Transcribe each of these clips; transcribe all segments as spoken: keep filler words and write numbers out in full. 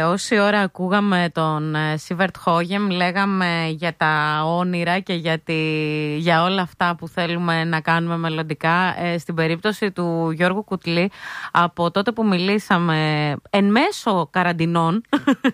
Ε, όση ώρα ακούγαμε τον Σίβερτ Χόγεμ, λέγαμε για τα όνειρα και για, τη, για όλα αυτά που θέλουμε να κάνουμε μελλοντικά. Ε, στην περίπτωση του Γιώργου Κουτλή, από τότε που μιλήσαμε εν μέσω καραντινών,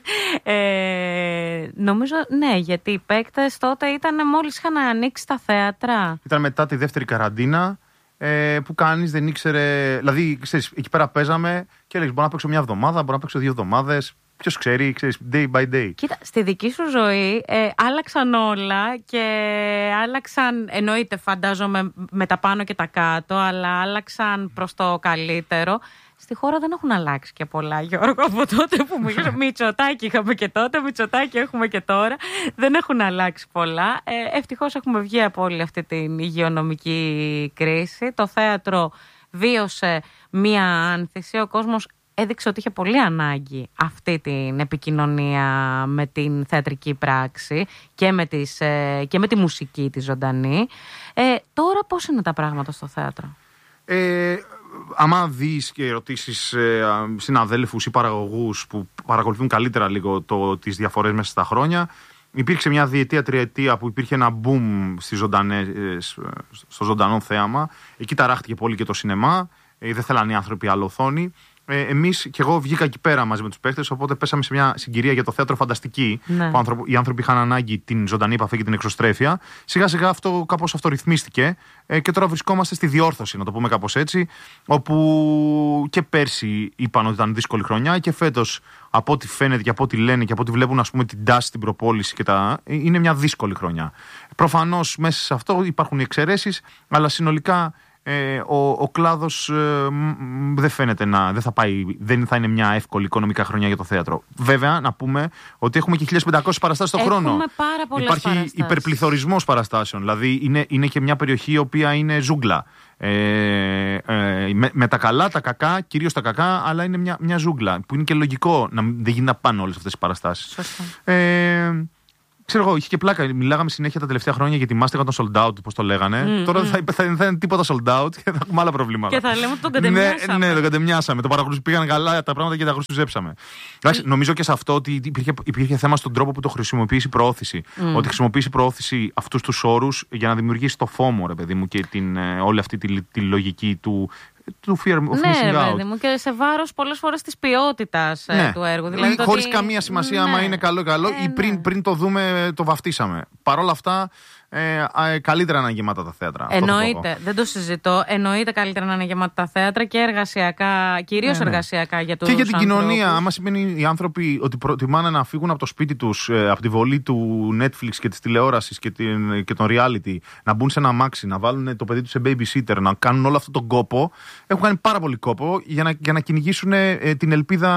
ε, νομίζω ναι, γιατί οι παίκτες τότε ήταν μόλις είχαν ανοίξει τα θέατρα. Ήταν μετά τη δεύτερη καραντίνα. Ε, που κανείς δεν ήξερε. Δηλαδή, ξέρεις, εκεί πέρα παίζαμε και έλεγες: μπορώ να παίξω μια εβδομάδα, μπορώ να παίξω δύο εβδομάδες. Ποιος ξέρει, ξέρεις, day by day. Κοίτα, στη δική σου ζωή ε, άλλαξαν όλα και άλλαξαν. Εννοείται, φαντάζομαι, με τα πάνω και τα κάτω, αλλά άλλαξαν προς το καλύτερο. Στη χώρα δεν έχουν αλλάξει και πολλά, Γιώργο, από τότε που μιλήσαμε. Μητσοτάκη είχαμε και τότε, Μητσοτάκη έχουμε και τώρα. Δεν έχουν αλλάξει πολλά. Ε, ευτυχώς έχουμε βγει από όλη αυτή την υγειονομική κρίση. Το θέατρο βίωσε μία άνθηση. Ο κόσμος έδειξε ότι είχε πολύ ανάγκη αυτή την επικοινωνία με την θεατρική πράξη και με, τις, ε, και με τη μουσική τη ζωντανή. Ε, τώρα πώς είναι τα πράγματα στο θέατρο? Ε, άμα δεις και ρωτήσεις ε, συναδέλφους ή παραγωγούς που παρακολουθούν καλύτερα λίγο το, τις διαφορές μέσα στα χρόνια, υπήρξε μια διετία, τριετία που υπήρχε ένα boom στις ζωντανές, στο ζωντανό θέαμα. Εκεί ταράχτηκε πολύ και το σινεμά. Ε, δεν θέλανε οι άνθρωποι άλλο οθόνη. Ε, εμείς και εγώ βγήκα εκεί πέρα μαζί με τους παίχτες, οπότε πέσαμε σε μια συγκυρία για το θέατρο φανταστική. Ναι. Που άνθρωποι, οι άνθρωποι είχαν ανάγκη την ζωντανή επαφή και την εξωστρέφεια. Σιγά σιγά αυτό κάπως αυτορυθμίστηκε ε, και τώρα βρισκόμαστε στη διόρθωση, να το πούμε κάπως έτσι. Όπου και πέρσι είπαν ότι ήταν δύσκολη χρονιά και φέτος, από ό,τι φαίνεται και από ό,τι λένε και από ό,τι βλέπουν, ας πούμε, την τάση στην προπόληση και τα. Είναι μια δύσκολη χρονιά. Προφανώς μέσα σε αυτό υπάρχουν οι εξαιρέσεις, αλλά συνολικά. Ε, ο, ο κλάδος ε, δεν φαίνεται να δεν θα, πάει, δεν θα είναι μια εύκολη οικονομικά χρονιά για το θέατρο. Βέβαια, να πούμε ότι έχουμε και χίλιες πεντακόσιες παραστάσεις το χρόνο. Έχουμε πάρα πολλές Υπάρχει παραστάσεις. Υπερπληθωρισμός παραστάσεων. Δηλαδή, είναι, είναι και μια περιοχή η οποία είναι ζούγκλα. Ε, ε, με, με τα καλά, τα κακά, κυρίως τα κακά, αλλά είναι μια, μια ζούγκλα. Που είναι και λογικό να δεν γίνει να πάνε όλες αυτές οι παραστάσεις. Ε, Ξέρω εγώ, είχε και πλάκα. Μιλάγαμε συνέχεια τα τελευταία χρόνια για τη Μάστεγα των sold out, πώς το λέγανε. Mm, Τώρα mm. δεν θα, θα, θα είναι τίποτα sold out και θα έχουμε άλλα προβλήματα. Και θα λέμε ότι τον κατεμιάσαμε. Ναι, ναι, τον κατεμιάσαμε. Το παρακολουθήσαμε. Πήγαν καλά τα πράγματα και τα χρησιμοποιήσαμε. Mm. Νομίζω και σε αυτό ότι υπήρχε, υπήρχε θέμα στον τρόπο που το χρησιμοποιήσει η προώθηση. Mm. Ότι χρησιμοποιήσει η προώθηση αυτούς τους όρους για να δημιουργήσει το φόμο, ρε παιδί μου, και την, όλη αυτή τη, τη λογική του. Του fear of ναι, missing out. Παιδί μου, και σε βάρος πολλές φορές της ποιότητας ναι. του έργου. Δηλαδή, χωρίς ότι... καμία σημασία ναι. άμα είναι καλό ή καλό, ε, ή πριν, ναι. πριν το δούμε το βαφτίσαμε. Παρ' όλα αυτά, ε, ε, καλύτερα να είναι γεμάτα τα θέατρα. Εννοείται, το δεν το συζητώ. Εννοείται καλύτερα να είναι γεμάτα τα θέατρα και εργασιακά, κυρίως ναι, ναι. εργασιακά για τους και για την ανθρώπους. κοινωνία. Άμα σημαίνει οι άνθρωποι ότι προτιμάνε να φύγουν από το σπίτι τους, ε, από τη βολή του Netflix και της τηλεόρασης και, την, και των reality, να μπουν σε ένα αμάξι, να βάλουν το παιδί τους σε babysitter, να κάνουν όλο αυτόν τον κόπο, έχουν κάνει πάρα πολύ κόπο για να, για να κυνηγήσουν ε, την ελπίδα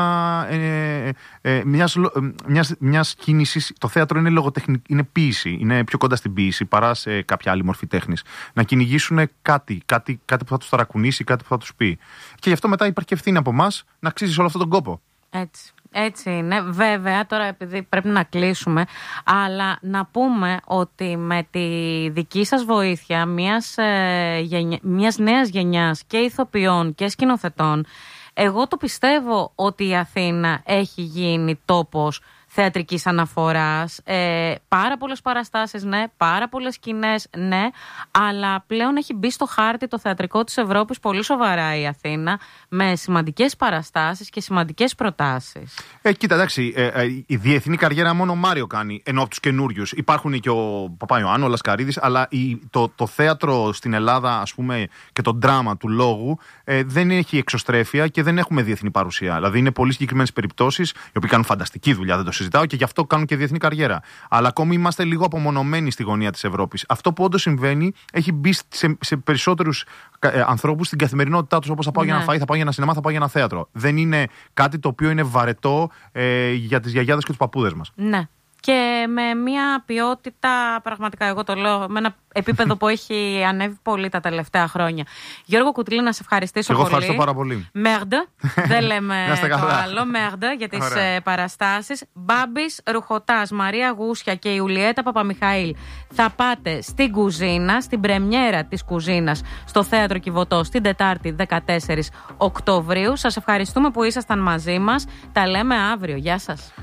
ε, ε, μιας, ε, μιας, μιας κίνησης. Το θέατρο είναι λογοτεχνική, είναι ποίηση, είναι πιο κοντά στην ποίηση παρά σε κάποια άλλη μορφή τέχνης. Να κυνηγήσουν κάτι, κάτι, κάτι που θα τους ταρακουνήσει, κάτι που θα τους πει. Και γι' αυτό μετά υπάρχει ευθύνη από εμάς να αξίζει όλο αυτόν τον κόπο. Έτσι. Έτσι είναι. Βέβαια, τώρα επειδή πρέπει να κλείσουμε, αλλά να πούμε ότι με τη δική σας βοήθεια μιας, ε, γενιά, μιας νέας γενιάς και ηθοποιών και σκηνοθετών, εγώ το πιστεύω ότι η Αθήνα έχει γίνει τόπος θεατρικής αναφοράς, ε, πάρα πολλές παραστάσεις, ναι, πάρα πολλές σκηνές, ναι, αλλά πλέον έχει μπει στο χάρτη το θεατρικό της Ευρώπης πολύ σοβαρά η Αθήνα, με σημαντικές παραστάσεις και σημαντικές προτάσεις. Ε, κοίτα, εντάξει, ε, ε, η διεθνή καριέρα μόνο ο Μάριο κάνει, ενώ από τους καινούριους. Υπάρχουν και ο Παπαϊωάννου, ο Λασκαρίδης, αλλά η, το, το θέατρο στην Ελλάδα, ας πούμε, και το δράμα του λόγου ε, δεν έχει εξωστρέφεια και δεν έχουμε διεθνή παρουσία. Δηλαδή είναι πολύ συγκεκριμένες περιπτώσεις, οι οποίοι κάνουν φανταστική δουλειά, δεν το συζητάω, και γι' αυτό κάνουν και διεθνή καριέρα. Αλλά ακόμη είμαστε λίγο απομονωμένοι στη γωνία της Ευρώπης. Αυτό που όντως συμβαίνει έχει μπει σε, σε περισσότερους ε, ανθρώπους στην καθημερινότητά τους. Όπως θα πάω ναι. για ένα φαΐ, θα πάω για ένα σινεμά, θα πάω για ένα θέατρο. Δεν είναι κάτι το οποίο είναι βαρετό ε, για τις γιαγιάδες και τους παππούδες μας. Ναι. και με μια ποιότητα, πραγματικά εγώ το λέω, με ένα επίπεδο που έχει ανέβει πολύ τα τελευταία χρόνια. Γιώργο Κουτλή, να σε ευχαριστήσω εγώ πολύ. Εγώ ευχαριστώ πάρα πολύ. Μέρντε, δεν λέμε το άλλο, μέρντε για τις ε, παραστάσεις. Μπάμπης Ρουχωτάς, Μαρία Γούσια και Ιουλιέτα Παπαμιχαήλ θα πάτε στην κουζίνα, στην πρεμιέρα της κουζίνας στο Θέατρο Κιβωτό την Τετάρτη δεκατέσσερις Οκτωβρίου. Σας ευχαριστούμε που ήσασταν μαζί μας. Τα λέμε αύριο. Γεια σας.